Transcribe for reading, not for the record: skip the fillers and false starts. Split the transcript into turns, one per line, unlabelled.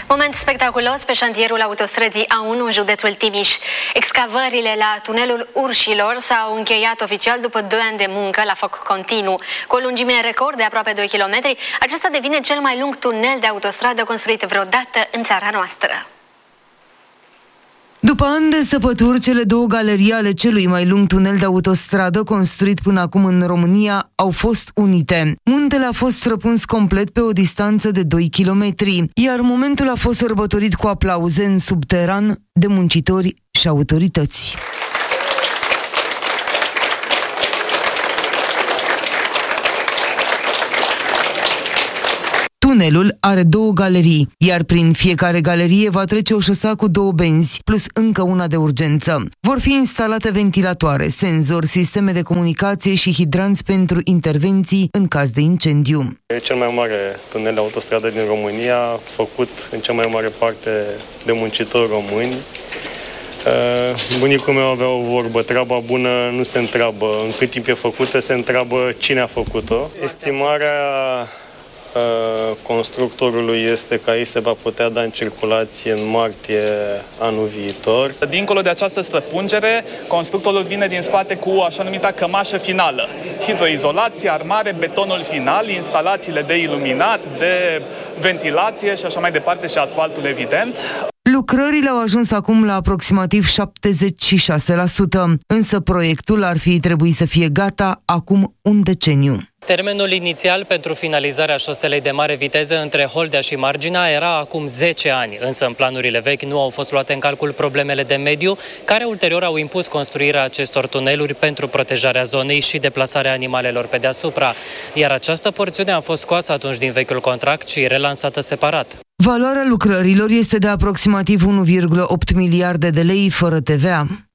Moment spectaculos pe șantierul autostrăzii A1 în județul Timiș. Excavările la tunelul Urșilor s-au încheiat oficial după 2 ani de muncă la foc continuu. Cu o lungime record de aproape 2 km, acesta devine cel mai lung tunel de autostradă construit vreodată în țara noastră.
După ani de săpături, cele 2 galerii ale celui mai lung tunel de autostradă construit până acum în România au fost unite. Muntele a fost străpuns complet pe o distanță de 2 km, iar momentul a fost sărbătorit cu aplauze în subteran de muncitori și autorități. Tunelul are 2 galerii, iar prin fiecare galerie va trece o șosea cu 2 benzi, plus încă una de urgență. Vor fi instalate ventilatoare, senzori, sisteme de comunicație și hidranți pentru intervenții în caz de incendiu.
E cel mai mare tunel de autostradă din România, făcut în cea mai mare parte de muncitori români. Bunicul meu avea o vorbă: treaba bună nu se întreabă în cât timp e făcută, se întreabă cine a făcut-o. Estimarea constructorului este că aici se va putea da în circulație în martie anul viitor.
Dincolo de această străpungere, constructorul vine din spate cu așa numita cămașă finală. Hidroizolație, armare, betonul final, instalațiile de iluminat, de ventilație și așa mai departe, și asfaltul, evident.
Lucrările au ajuns acum la aproximativ 76%, însă proiectul ar fi trebuit să fie gata acum un deceniu.
Termenul inițial pentru finalizarea șoselei de mare viteză între Holdea și Marginea era acum 10 ani, însă în planurile vechi nu au fost luate în calcul problemele de mediu, care ulterior au impus construirea acestor tuneluri pentru protejarea zonei și deplasarea animalelor pe deasupra, iar această porțiune a fost scoasă atunci din vechiul contract și relansată separat.
Valoarea lucrărilor este de aproximativ 1,8 miliarde de lei fără TVA.